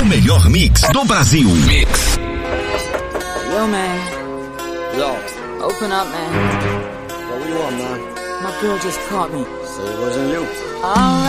O melhor mix do Brasil. Mix. Yo, man. Yo. Open up, man. What do you want, man? My girl just caught me. Say it wasn't you. All